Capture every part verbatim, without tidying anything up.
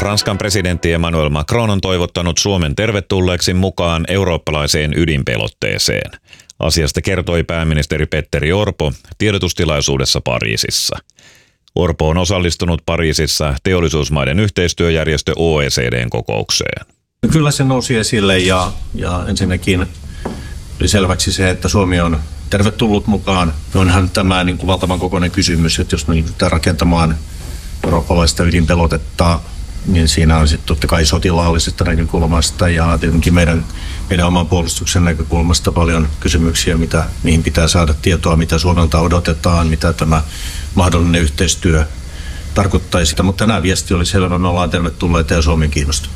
Ranskan presidentti Emmanuel Macron on toivottanut Suomen tervetulleeksi mukaan eurooppalaiseen ydinpelotteeseen. Asiasta kertoi pääministeri Petteri Orpo tiedotustilaisuudessa Pariisissa. Orpo on osallistunut Pariisissa teollisuusmaiden yhteistyöjärjestö O E C D:n kokoukseen. Kyllä se nousi esille ja, ja ensinnäkin oli selväksi se, että Suomi on tervetullut mukaan. Onhan tämä niin kuin valtavan kokoinen kysymys, että jos me ryhdytään rakentamaan eurooppalaista ydinpelotetta, niin siinä on sitten totta kai sotilaallisesta näkökulmasta ja tietenkin meidän, meidän oman puolustuksen näkökulmasta paljon kysymyksiä, mitä, mihin pitää saada tietoa, mitä Suomelta odotetaan, mitä tämä mahdollinen yhteistyö tarkoittaisi. Mutta nämä viesti oli selvä, me ollaan tervetulleita ja Suomi kiinnostunut.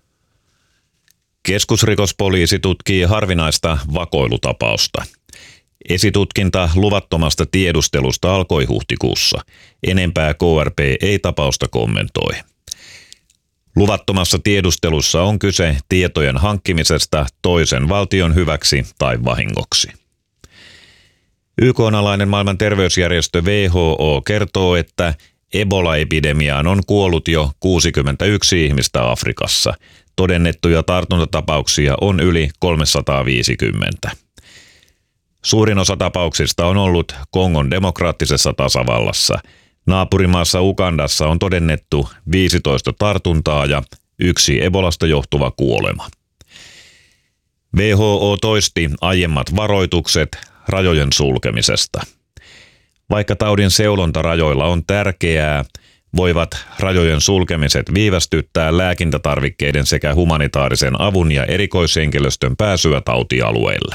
Keskusrikospoliisi tutkii harvinaista vakoilutapausta. Esitutkinta luvattomasta tiedustelusta alkoi huhtikuussa. Enempää K R P ei tapausta kommentoi. Luvattomassa tiedustelussa on kyse tietojen hankkimisesta toisen valtion hyväksi tai vahingoksi. Y K:n alainen maailman terveysjärjestö W H O kertoo, että Ebola-epidemiaan on kuollut jo kuusikymmentäyksi ihmistä Afrikassa. Todennettuja tartuntatapauksia on yli kolmesataaviisikymmentä. Suurin osa tapauksista on ollut Kongon demokraattisessa tasavallassa. Naapurimaassa Ugandassa on todennettu viisitoista tartuntaa ja yksi Ebolasta johtuva kuolema. W H O toisti aiemmat varoitukset rajojen sulkemisesta. Vaikka taudin seulonta rajoilla on tärkeää, voivat rajojen sulkemiset viivästyttää lääkintätarvikkeiden sekä humanitaarisen avun ja erikoishenkilöstön pääsyä tautialueille.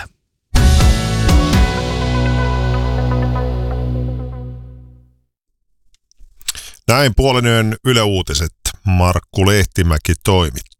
Näin puolen yön Yle Uutiset. Markku Lehtimäki toimitti.